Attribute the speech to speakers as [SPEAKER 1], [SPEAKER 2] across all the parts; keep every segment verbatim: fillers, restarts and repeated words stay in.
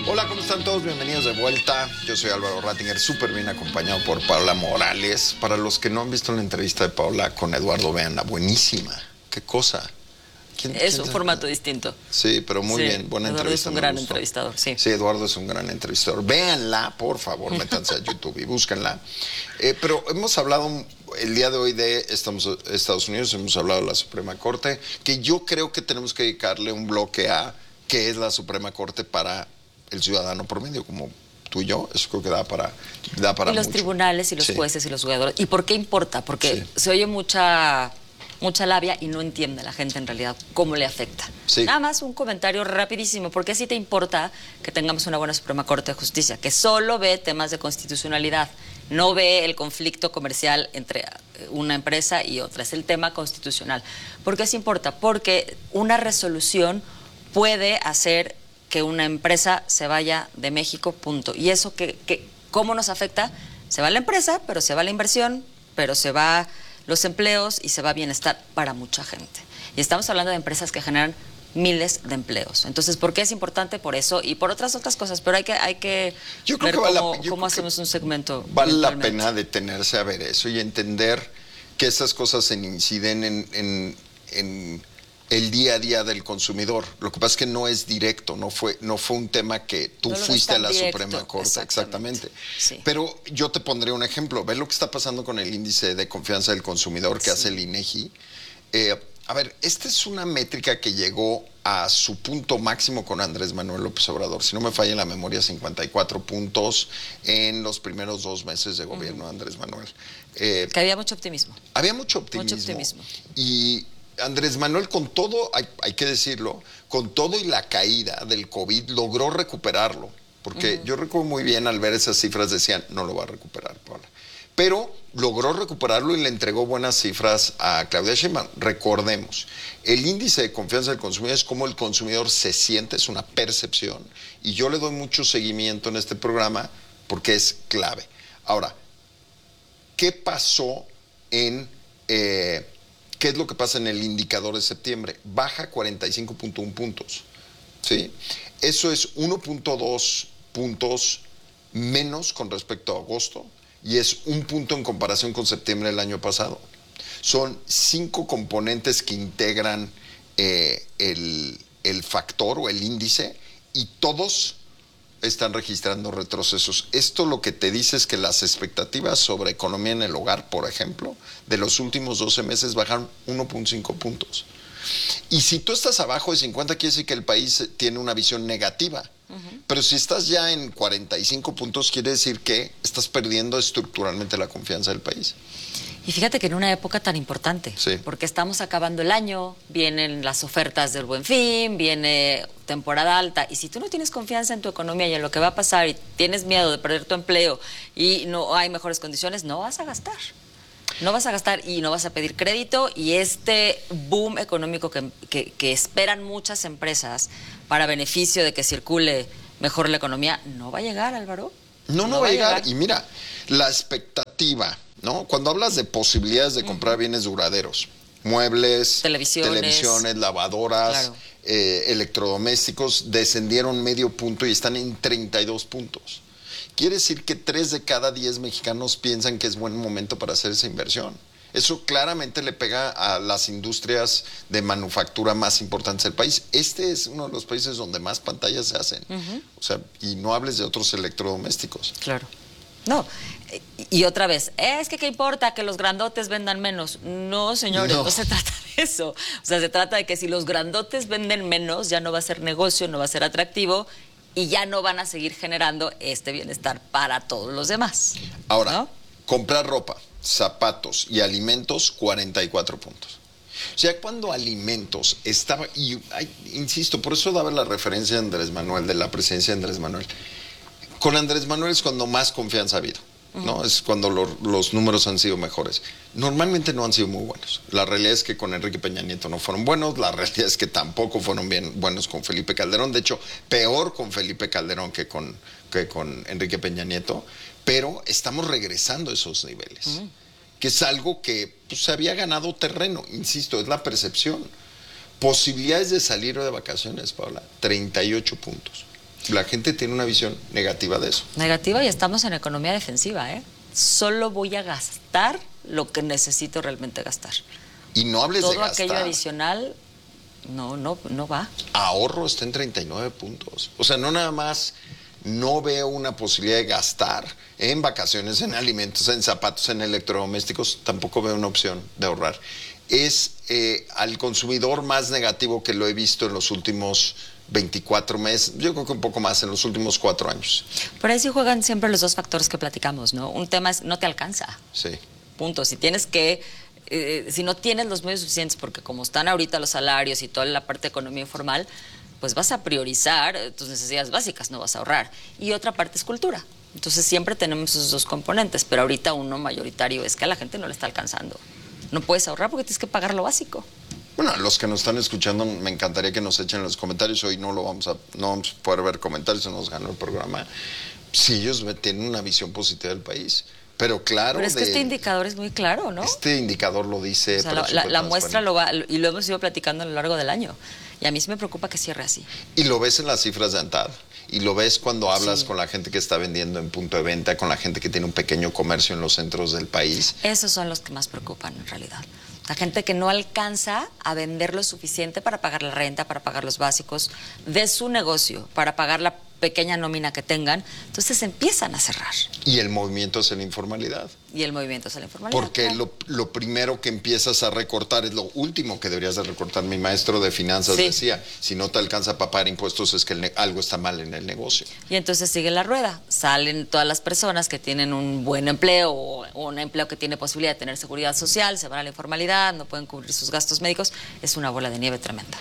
[SPEAKER 1] Hola, ¿cómo están todos? Bienvenidos de vuelta. Yo soy Álvaro Rattinger, súper bien acompañado por Paola Morales. Para los que no han visto la entrevista de Paola con Eduardo, véanla, buenísima. ¿Qué cosa?
[SPEAKER 2] ¿Quién, es quién un formato distinto.
[SPEAKER 1] Sí, pero muy
[SPEAKER 2] sí,
[SPEAKER 1] bien, buena
[SPEAKER 2] Eduardo
[SPEAKER 1] entrevista.
[SPEAKER 2] Es un gran entrevistador, sí.
[SPEAKER 1] Sí, Eduardo es un gran entrevistador. Véanla, por favor, métanse a YouTube y búsquenla. Eh, pero hemos hablado el día de hoy de estamos, Estados Unidos, hemos hablado de la Suprema Corte, que yo creo que tenemos que dedicarle un bloque a qué es la Suprema Corte para el ciudadano promedio, como tú y yo. Eso creo que da para, da para
[SPEAKER 2] Y los
[SPEAKER 1] mucho.
[SPEAKER 2] tribunales y los
[SPEAKER 1] sí.
[SPEAKER 2] jueces y los jugadores. ¿Y por qué importa? Porque sí. se oye mucha... mucha labia y no entiende la gente en realidad cómo le afecta.
[SPEAKER 1] Sí.
[SPEAKER 2] Nada más un comentario rapidísimo, ¿por qué sí te importa que tengamos una buena Suprema Corte de Justicia? Que solo ve temas de constitucionalidad, no ve el conflicto comercial entre una empresa y otra, es el tema constitucional. ¿Por qué sí importa? Porque una resolución puede hacer que una empresa se vaya de México, punto. Y eso, que, que, ¿cómo nos afecta? Se va la empresa, pero se va la inversión, pero se va los empleos y se va bienestar para mucha gente. Y estamos hablando de empresas que generan miles de empleos. Entonces, ¿por qué es importante? Por eso y por otras otras cosas, pero hay que, hay que
[SPEAKER 1] yo creo
[SPEAKER 2] ver
[SPEAKER 1] que vale
[SPEAKER 2] cómo,
[SPEAKER 1] la, yo
[SPEAKER 2] cómo
[SPEAKER 1] creo
[SPEAKER 2] hacemos
[SPEAKER 1] que
[SPEAKER 2] un segmento.
[SPEAKER 1] Vale la pena detenerse a ver eso y entender que esas cosas se inciden en, en, en el día a día del consumidor. Lo que pasa es que no es directo, no fue, no fue un tema que tú
[SPEAKER 2] no
[SPEAKER 1] fuiste a la
[SPEAKER 2] directo,
[SPEAKER 1] Suprema Corte, exactamente.
[SPEAKER 2] exactamente. Sí.
[SPEAKER 1] Pero yo te pondré un ejemplo. Ve lo que está pasando con el índice de confianza del consumidor que sí. hace el INEGI. Eh, a ver, esta es una métrica que llegó a su punto máximo con Andrés Manuel López Obrador. Si no me falla la memoria, cincuenta y cuatro puntos en los primeros dos meses de gobierno uh-huh. de Andrés Manuel.
[SPEAKER 2] Eh, que había mucho optimismo.
[SPEAKER 1] Había mucho optimismo.
[SPEAKER 2] Mucho optimismo.
[SPEAKER 1] Y Andrés Manuel, con todo, hay, hay que decirlo, con todo y la caída del COVID, logró recuperarlo. Porque uh-huh. yo recuerdo muy bien al ver esas cifras, decían, no lo va a recuperar, Paola. Pero logró recuperarlo y le entregó buenas cifras a Claudia Sheinbaum. Recordemos, el índice de confianza del consumidor es cómo el consumidor se siente, es una percepción. Y yo le doy mucho seguimiento en este programa porque es clave. Ahora, ¿qué pasó en... Eh, ¿Qué es lo que pasa en el indicador de septiembre? Baja cuarenta y cinco punto uno puntos. ¿Sí? Eso es uno punto dos puntos menos con respecto a agosto y es un punto en comparación con septiembre del año pasado. Son cinco componentes que integran eh, el, el factor o el índice y todos están registrando retrocesos. Esto lo que te dice es que las expectativas sobre economía en el hogar, por ejemplo, de los últimos doce meses bajaron uno punto cinco puntos. Y si tú estás abajo de cincuenta, quiere decir que el país tiene una visión negativa. Uh-huh. Pero si estás ya en cuarenta y cinco puntos, quiere decir que estás perdiendo estructuralmente la confianza del país.
[SPEAKER 2] Y fíjate que en una época tan importante,
[SPEAKER 1] sí.
[SPEAKER 2] porque estamos acabando el año, vienen las ofertas del Buen Fin, viene temporada alta, y si tú no tienes confianza en tu economía y en lo que va a pasar y tienes miedo de perder tu empleo y no hay mejores condiciones, no vas a gastar. No vas a gastar y no vas a pedir crédito, y este boom económico que, que, que esperan muchas empresas para beneficio de que circule mejor la economía, no va a llegar, Álvaro.
[SPEAKER 1] No, no, no va a llegar. llegar. Y mira, la expectativa, ¿no? Cuando hablas de posibilidades de comprar uh-huh. bienes duraderos, muebles,
[SPEAKER 2] televisiones,
[SPEAKER 1] televisiones lavadoras,
[SPEAKER 2] claro.
[SPEAKER 1] eh, electrodomésticos, descendieron medio punto y están en treinta y dos puntos. Quiere decir que tres de cada diez mexicanos piensan que es buen momento para hacer esa inversión. Eso claramente le pega a las industrias de manufactura más importantes del país. Este es uno de los países donde más pantallas se hacen. Uh-huh. O sea, y no hables de otros electrodomésticos.
[SPEAKER 2] Claro. No, y otra vez, es que ¿qué importa que los grandotes vendan menos? No, señores, no. no se trata de eso. O sea, se trata de que si los grandotes venden menos, ya no va a ser negocio, no va a ser atractivo y ya no van a seguir generando este bienestar para todos los demás.
[SPEAKER 1] Ahora,
[SPEAKER 2] ¿no?
[SPEAKER 1] Comprar ropa, zapatos y alimentos, cuarenta y cuatro puntos. O sea, cuando alimentos estaba, y ay, insisto, por eso daba la referencia de Andrés Manuel, de la presidencia de Andrés Manuel. Con Andrés Manuel es cuando más confianza ha habido, ¿no? Uh-huh. Es cuando lo, los números han sido mejores. Normalmente no han sido muy buenos. La realidad es que con Enrique Peña Nieto no fueron buenos, la realidad es que tampoco fueron bien buenos con Felipe Calderón, de hecho, peor con Felipe Calderón que con, que con Enrique Peña Nieto, pero estamos regresando a esos niveles, uh-huh. que es algo que pues, se había ganado terreno, insisto, es la percepción. Posibilidades de salir de vacaciones, Paola, treinta y ocho puntos. La gente tiene una visión negativa de eso.
[SPEAKER 2] Negativa, y estamos en economía defensiva, ¿eh? Solo voy a gastar lo que necesito realmente gastar.
[SPEAKER 1] Y no hables
[SPEAKER 2] Todo
[SPEAKER 1] de gastar.
[SPEAKER 2] aquello adicional, no, no, no va.
[SPEAKER 1] Ahorro está en treinta y nueve puntos. O sea, no nada más no veo una posibilidad de gastar en vacaciones, en alimentos, en zapatos, en electrodomésticos, tampoco veo una opción de ahorrar. Es eh, al consumidor más negativo que lo he visto en los últimos veinticuatro meses, yo creo que un poco más, en los últimos cuatro años.
[SPEAKER 2] Por ahí sí juegan siempre los dos factores que platicamos, ¿no? Un tema es, no te alcanza.
[SPEAKER 1] Sí.
[SPEAKER 2] Punto. Si tienes que, eh, si no tienes los medios suficientes, porque como están ahorita los salarios y toda la parte de economía informal, pues vas a priorizar tus necesidades básicas, no vas a ahorrar. Y otra parte es cultura. Entonces siempre tenemos esos dos componentes, pero ahorita uno mayoritario es que a la gente no le está alcanzando. No puedes ahorrar porque tienes que pagar lo básico.
[SPEAKER 1] Bueno, a los que nos están escuchando, me encantaría que nos echen en los comentarios. Hoy no lo vamos a, no vamos a poder ver comentarios, se nos ganó el programa. Si ellos tienen una visión positiva del país. Pero claro.
[SPEAKER 2] Pero es que
[SPEAKER 1] de,
[SPEAKER 2] este indicador es muy claro, ¿no?
[SPEAKER 1] Este indicador lo dice.
[SPEAKER 2] O sea, la, la, la muestra lo va, y lo hemos ido platicando a lo largo del año. Y a mí sí me preocupa que cierre así.
[SPEAKER 1] Y lo ves en las cifras de ANTAD. Y lo ves cuando hablas
[SPEAKER 2] Sí.
[SPEAKER 1] con la gente que está vendiendo en punto de venta, con la gente que tiene un pequeño comercio en los centros del país.
[SPEAKER 2] Esos son los que más preocupan en realidad. La gente que no alcanza a vender lo suficiente para pagar la renta, para pagar los básicos de su negocio, para pagar la pequeña nómina que tengan, entonces empiezan a cerrar.
[SPEAKER 1] Y el movimiento es en la informalidad.
[SPEAKER 2] Y el movimiento es la informalidad.
[SPEAKER 1] Porque
[SPEAKER 2] claro.
[SPEAKER 1] lo, lo primero que empiezas a recortar es lo último que deberías de recortar. Mi maestro de finanzas
[SPEAKER 2] Sí.
[SPEAKER 1] decía, si no te alcanza para pagar impuestos es que el ne- algo está mal en el negocio.
[SPEAKER 2] Y entonces sigue la rueda. Salen todas las personas que tienen un buen empleo o un empleo que tiene posibilidad de tener seguridad social, se van a la informalidad, no pueden cubrir sus gastos médicos. Es una bola de nieve tremenda.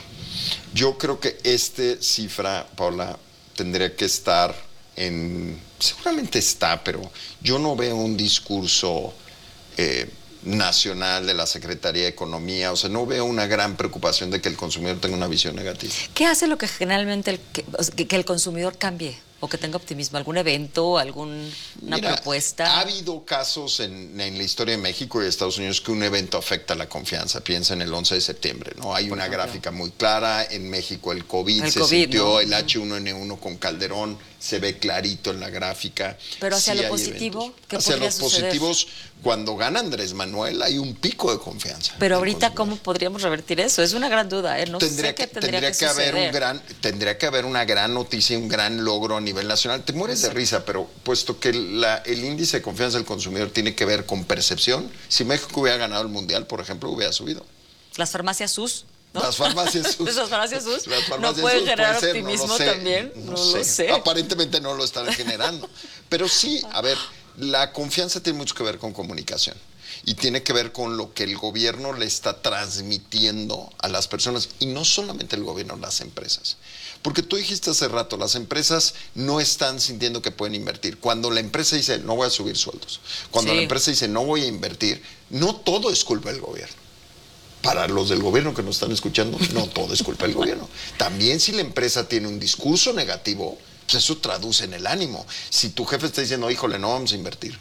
[SPEAKER 1] Yo creo que esta cifra, Paula, tendría que estar en... Seguramente está, pero yo no veo un discurso eh, nacional de la Secretaría de Economía. O sea, no veo una gran preocupación de que el consumidor tenga una visión negativa.
[SPEAKER 2] ¿Qué hace lo que generalmente el, que, que- que el consumidor cambie o que tenga optimismo? ¿Algún evento, alguna
[SPEAKER 1] Mira,
[SPEAKER 2] propuesta?
[SPEAKER 1] Ha habido casos en, en la historia de México y de Estados Unidos que un evento afecta la confianza. Piensa en el once de septiembre, ¿no? Hay una gráfica muy clara. En México el COVID
[SPEAKER 2] El
[SPEAKER 1] se
[SPEAKER 2] COVID,
[SPEAKER 1] sintió,
[SPEAKER 2] ¿no?
[SPEAKER 1] el hache uno ene uno con Calderón se ve clarito en la gráfica.
[SPEAKER 2] Pero hacia
[SPEAKER 1] Sí
[SPEAKER 2] lo
[SPEAKER 1] hay
[SPEAKER 2] positivo,
[SPEAKER 1] eventos.
[SPEAKER 2] ¿qué
[SPEAKER 1] Hacia
[SPEAKER 2] podría
[SPEAKER 1] los
[SPEAKER 2] suceder?
[SPEAKER 1] positivos, cuando gana Andrés Manuel hay un pico de confianza.
[SPEAKER 2] Pero
[SPEAKER 1] del
[SPEAKER 2] ahorita,
[SPEAKER 1] consumidor.
[SPEAKER 2] ¿cómo podríamos revertir eso? Es una gran duda, ¿eh? No
[SPEAKER 1] tendría
[SPEAKER 2] sé
[SPEAKER 1] que,
[SPEAKER 2] qué tendría, que,
[SPEAKER 1] haber
[SPEAKER 2] suceder.
[SPEAKER 1] un gran tendría que haber una gran noticia, un gran logro a nivel nacional. Te mueres de risa, pero puesto que la, el índice de confianza del consumidor tiene que ver con percepción, si México hubiera ganado el mundial, por ejemplo, hubiera subido.
[SPEAKER 2] Las farmacias S U S, ¿no?
[SPEAKER 1] Las farmacias S U S.
[SPEAKER 2] Esas farmacias S U S
[SPEAKER 1] Las
[SPEAKER 2] no
[SPEAKER 1] farmacias
[SPEAKER 2] pueden
[SPEAKER 1] S U S
[SPEAKER 2] generar
[SPEAKER 1] puede ser,
[SPEAKER 2] optimismo
[SPEAKER 1] no lo sé,
[SPEAKER 2] también.
[SPEAKER 1] No,
[SPEAKER 2] No
[SPEAKER 1] sé.
[SPEAKER 2] lo sé.
[SPEAKER 1] Aparentemente no lo están generando. Pero sí, a ver, la confianza tiene mucho que ver con comunicación. Y tiene que ver con lo que el gobierno le está transmitiendo a las personas. Y no solamente el gobierno, las empresas. Porque tú dijiste hace rato, las empresas no están sintiendo que pueden invertir. Cuando la empresa dice, no voy a subir sueldos. Cuando
[SPEAKER 2] Sí.
[SPEAKER 1] la empresa dice, no voy a invertir, no todo es culpa del gobierno. Para los del gobierno que nos están escuchando, no todo es culpa del gobierno. También si la empresa tiene un discurso negativo, pues eso traduce en el ánimo. Si tu jefe está diciendo, híjole, no vamos a invertir,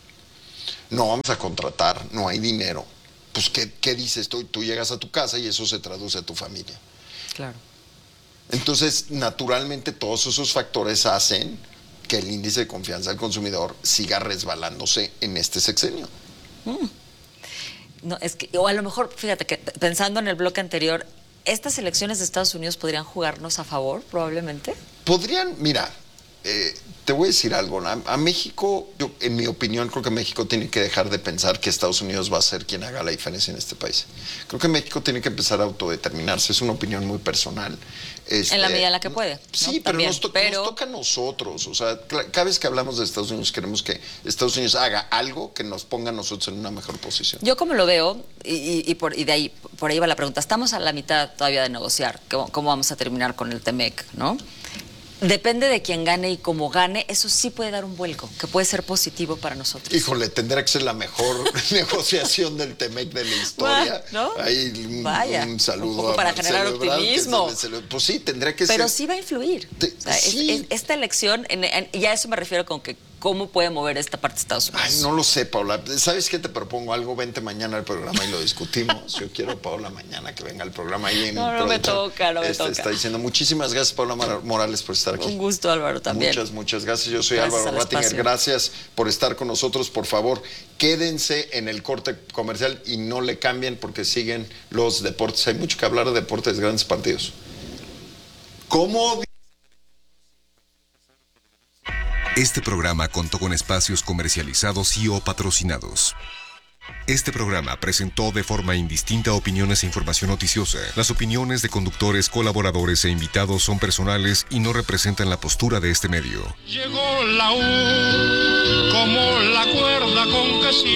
[SPEAKER 1] no vamos a contratar, no hay dinero, pues ¿qué, qué dices tú? Tú llegas a tu casa y eso se traduce a tu familia.
[SPEAKER 2] Claro.
[SPEAKER 1] Entonces, naturalmente, todos esos factores hacen que el índice de confianza del consumidor siga resbalándose en este sexenio.
[SPEAKER 2] No, es que, o a lo mejor, fíjate que pensando en el bloque anterior, estas elecciones de Estados Unidos podrían jugarnos a favor, probablemente.
[SPEAKER 1] Podrían, mira, eh, te voy a decir algo. A, a México, yo, en mi opinión, creo que México tiene que dejar de pensar que Estados Unidos va a ser quien haga la diferencia en este país. Creo que México tiene que empezar a autodeterminarse. Es una opinión muy personal. Este,
[SPEAKER 2] En la medida en la que puede, ¿no?
[SPEAKER 1] Sí, pero,
[SPEAKER 2] También,
[SPEAKER 1] nos, to-
[SPEAKER 2] pero-
[SPEAKER 1] nos toca a nosotros. O sea, cla- cada vez que hablamos de Estados Unidos queremos que Estados Unidos haga algo que nos ponga a nosotros en una mejor posición.
[SPEAKER 2] Yo como lo veo, y, y- y por, y de ahí, por ahí va la pregunta, estamos a la mitad todavía de negociar, ¿cómo, cómo vamos a terminar con el T M E C, ¿no? Depende de quién gane y cómo gane, eso sí puede dar un vuelco, que puede ser positivo para nosotros.
[SPEAKER 1] Híjole, tendrá que ser la mejor negociación del T M E C de la historia.
[SPEAKER 2] ¿No?
[SPEAKER 1] Ahí un,
[SPEAKER 2] Vaya,
[SPEAKER 1] un saludo
[SPEAKER 2] un poco
[SPEAKER 1] a
[SPEAKER 2] para
[SPEAKER 1] Marcelo
[SPEAKER 2] generar
[SPEAKER 1] Ebrard, que
[SPEAKER 2] optimismo.
[SPEAKER 1] se le- se le- pues sí, tendría que
[SPEAKER 2] Pero
[SPEAKER 1] ser.
[SPEAKER 2] sí va a influir.
[SPEAKER 1] Te-
[SPEAKER 2] O sea, es-
[SPEAKER 1] sí.
[SPEAKER 2] es- esta elección, en- en- y a eso me refiero con que cómo puede mover esta parte de Estados Unidos.
[SPEAKER 1] Ay, no lo sé, Paola. ¿Sabes qué? Te propongo algo. Vente mañana al programa y lo discutimos. Yo quiero, Paola, mañana que venga al programa. Ahí en
[SPEAKER 2] no, no me toca, no me
[SPEAKER 1] este,
[SPEAKER 2] toca.
[SPEAKER 1] Está diciendo muchísimas gracias, Paola Morales, por estar aquí.
[SPEAKER 2] Un gusto, Álvaro, también.
[SPEAKER 1] Muchas, muchas gracias. Yo soy
[SPEAKER 2] Gracias
[SPEAKER 1] Álvaro
[SPEAKER 2] al
[SPEAKER 1] Rattinger.
[SPEAKER 2] espacio.
[SPEAKER 1] Gracias por estar con nosotros. Por favor, quédense en el corte comercial y no le cambien porque siguen los deportes. Hay mucho que hablar de deportes, grandes partidos. ¿Cómo?
[SPEAKER 3] Este programa contó con espacios comercializados y o patrocinados. Este programa presentó de forma indistinta opiniones e información noticiosa. Las opiniones de conductores, colaboradores e invitados son personales y no representan la postura de este medio.
[SPEAKER 4] Llegó la U como la cuerda con que